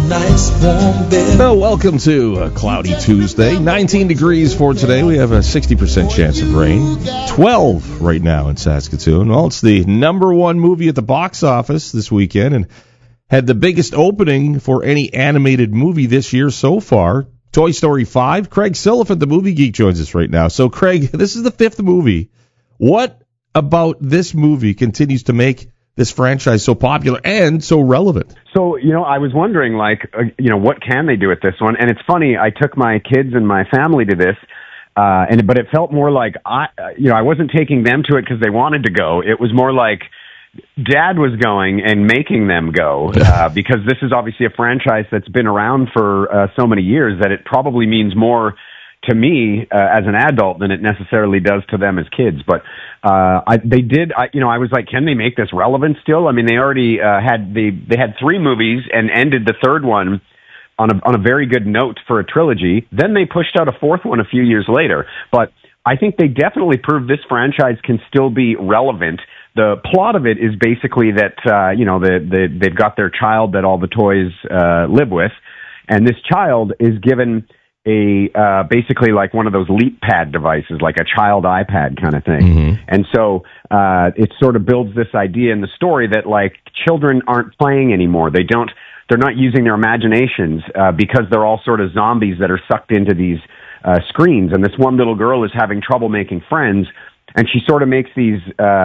nice warm bed. Well, welcome to a cloudy Tuesday. 19 degrees for today. We have a 60% chance of rain. 12 right now in Saskatoon. Well, it's the number one movie at the box office this weekend and had the biggest opening for any animated movie this year so far. Toy Story 5. Craig Silliphant, the movie geek, joins us right now. So, Craig, this is the fifth movie. What about this movie continues to make this franchise so popular and so relevant? So, I was wondering, what can they do with this one? And it's funny, I took my kids and my family to this, but it felt more like I wasn't taking them to it because they wanted to go. It was more like Dad was going and making them go, because this is obviously a franchise that's been around for so many years that it probably means more to me as an adult than it necessarily does to them as kids. But I was like, can they make this relevant still? I mean, they already they had three movies and ended the third one on a very good note for a trilogy. Then they pushed out a fourth one a few years later. But I think they definitely proved this franchise can still be relevant. The plot of it is basically that they've got their child that all the toys live with, and this child is given basically like one of those leap pad devices, like a child iPad kind of thing. Mm-hmm. And so it sort of builds this idea in the story that like children aren't playing anymore. They're not using their imaginations because they're all sort of zombies that are sucked into these screens. And this one little girl is having trouble making friends, and she sort of makes these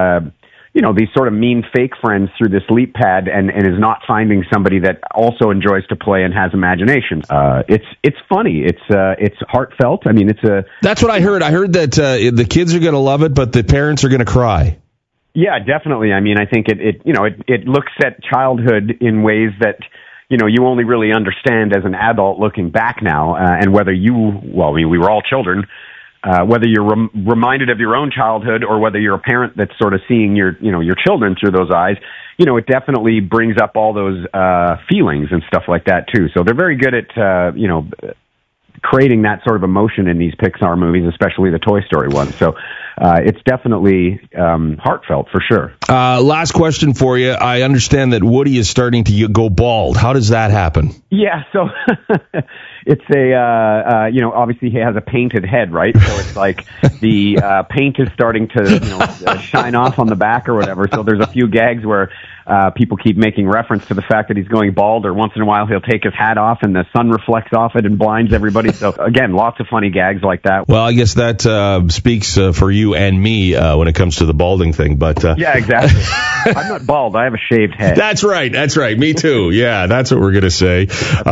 these sort of mean fake friends through this leap pad and is not finding somebody that also enjoys to play and has imagination. It's funny. It's heartfelt. I mean, That's what I heard. I heard that the kids are going to love it, but the parents are going to cry. Yeah, definitely. I mean, I think it looks at childhood in ways that you only really understand as an adult looking back now, and whether we were all children. Whether you're reminded of your own childhood or whether you're a parent that's sort of seeing your children through those eyes, it definitely brings up all those feelings and stuff like that too. So they're very good at creating that sort of emotion in these Pixar movies, especially the Toy Story ones. So it's definitely heartfelt for sure. Last question for you. I understand that Woody is starting to go bald. How does that happen? Yeah, so it's obviously he has a painted head, right? So it's like the paint is starting to shine off on the back or whatever. So there's a few gags where people keep making reference to the fact that he's going bald, or once in a while he'll take his hat off and the sun reflects off it and blinds everybody. So again, lots of funny gags like that. Well, I guess that speaks for you and me when it comes to the balding thing. But yeah, exactly. I'm not bald. I have a shaved head. That's right. Me too. Yeah, that's what we're going to say.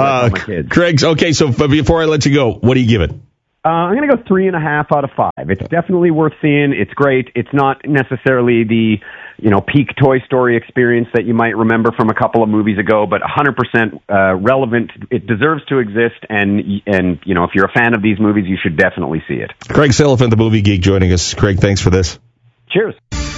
Craig, okay, so before I let you go, what do you give it? I'm going to go 3.5 out of 5. It's definitely worth seeing. It's great. It's not necessarily the peak Toy Story experience that you might remember from a couple of movies ago, but 100% relevant. It deserves to exist, and if you're a fan of these movies, you should definitely see it. Craig Silliphant, the movie geek, joining us. Craig, thanks for this. Cheers.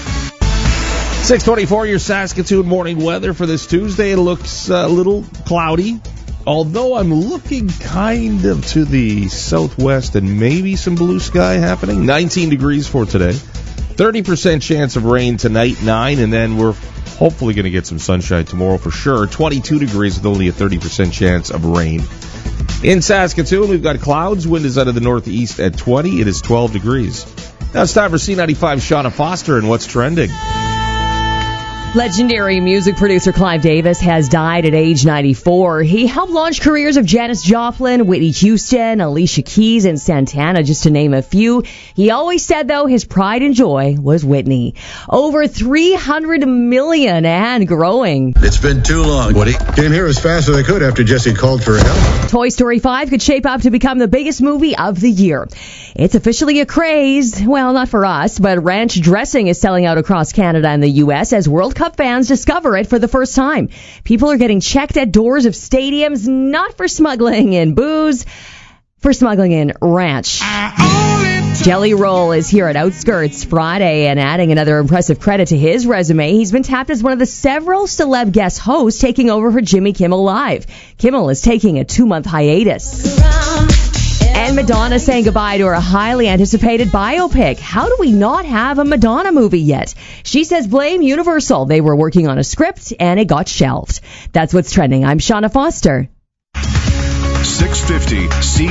6:24, your Saskatoon morning weather for this Tuesday. It looks a little cloudy, although I'm looking kind of to the southwest and maybe some blue sky happening. 19 degrees for today. 30% chance of rain tonight, 9, and then we're hopefully going to get some sunshine tomorrow for sure. 22 degrees with only a 30% chance of rain. In Saskatoon, we've got clouds. Wind is out of the northeast at 20. It is 12 degrees. Now it's time for C95 Shauna Foster and What's Trending. Legendary music producer Clive Davis has died at age 94. He helped launch careers of Janis Joplin, Whitney Houston, Alicia Keys, and Santana, just to name a few. He always said, though, his pride and joy was Whitney. Over 300 million and growing. It's been too long, Woody. Came here as fast as I could after Jesse called for help. Toy Story 5 could shape up to become the biggest movie of the year. It's officially a craze. Well, not for us, but ranch dressing is selling out across Canada and the U.S. as World Cup fans discover it for the first time. People are getting checked at doors of stadiums, not for smuggling in booze, for smuggling in ranch. Jelly Roll is here at Outskirts Friday and adding another impressive credit to his resume. He's been tapped as one of the several celeb guest hosts taking over for Jimmy Kimmel Live. Kimmel is taking a 2-month hiatus. And Madonna saying goodbye to her highly anticipated biopic. How do we not have a Madonna movie yet? She says blame Universal. They were working on a script and it got shelved. That's what's trending. I'm Shauna Foster. 650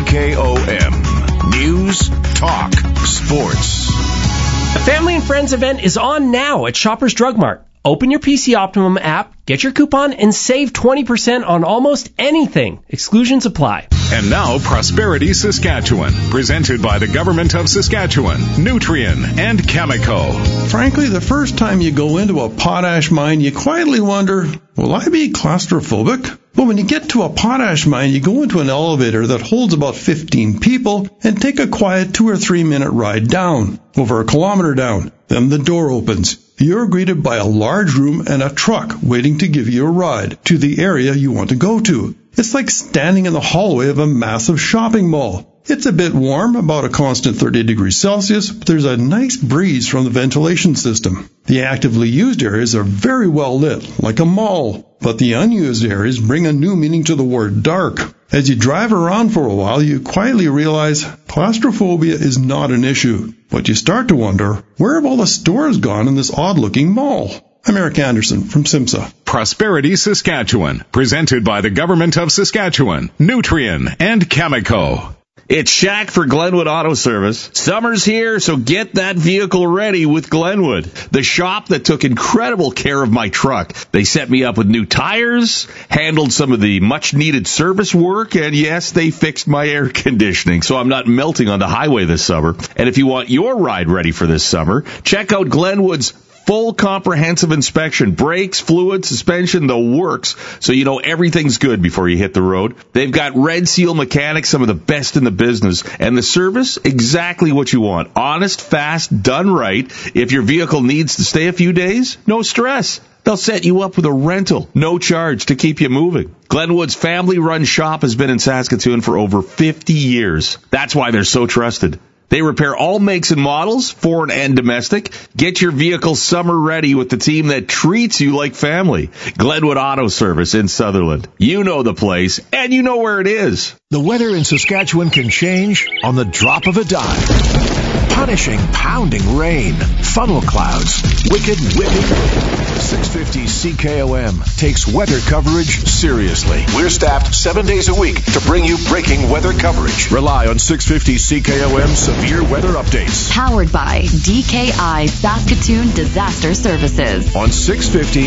CKOM. News, talk, sports. The Family and Friends event is on now at Shoppers Drug Mart. Open your PC Optimum app, get your coupon, and save 20% on almost anything. Exclusions apply. And now, Prosperity Saskatchewan, presented by the Government of Saskatchewan, Nutrien, and Cameco. Frankly, the first time you go into a potash mine, you quietly wonder, will I be claustrophobic? But when you get to a potash mine, you go into an elevator that holds about 15 people and take a quiet 2 or 3 minute ride down, over a kilometer down. Then the door opens. You're greeted by a large room and a truck waiting to give you a ride to the area you want to go to. It's like standing in the hallway of a massive shopping mall. It's a bit warm, about a constant 30 degrees Celsius, but there's a nice breeze from the ventilation system. The actively used areas are very well lit, like a mall, but the unused areas bring a new meaning to the word dark. As you drive around for a while, you quietly realize claustrophobia is not an issue. But you start to wonder, where have all the stores gone in this odd-looking mall? I'm Eric Anderson from SIMSA. Prosperity Saskatchewan, presented by the Government of Saskatchewan, Nutrien, and Cameco. It's Shaq for Glenwood Auto Service. Summer's here, so get that vehicle ready with Glenwood, the shop that took incredible care of my truck. They set me up with new tires, handled some of the much-needed service work, and yes, they fixed my air conditioning, so I'm not melting on the highway this summer. And if you want your ride ready for this summer, check out Glenwood's full comprehensive inspection, brakes, fluid, suspension, the works, so you know everything's good before you hit the road. They've got Red Seal mechanics, some of the best in the business, and the service, exactly what you want. Honest, fast, done right. If your vehicle needs to stay a few days, no stress. They'll set you up with a rental, no charge to keep you moving. Glenwood's family-run shop has been in Saskatoon for over 50 years. That's why they're so trusted. They repair all makes and models, foreign and domestic. Get your vehicle summer ready with the team that treats you like family. Glenwood Auto Service in Sutherland. You know the place, and you know where it is. The weather in Saskatchewan can change on the drop of a dime. Punishing, pounding rain, funnel clouds, wicked, whipping. 650 CKOM takes weather coverage seriously. We're staffed 7 days a week to bring you breaking weather coverage. Rely on 650 CKOM severe weather updates. Powered by DKI Saskatoon Disaster Services. On 650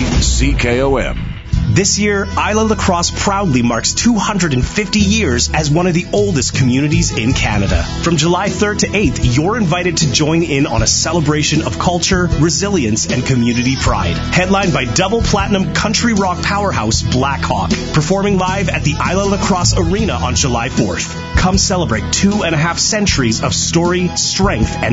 CKOM. This year, Isla Lacrosse proudly marks 250 years as one of the oldest communities in Canada. From July 3rd to 8th, you're invited to join in on a celebration of culture, resilience, and community pride. Headlined by double platinum country rock powerhouse Black Hawk, performing live at the Isla Lacrosse Arena on July 4th. Come celebrate 2.5 centuries of story, strength, and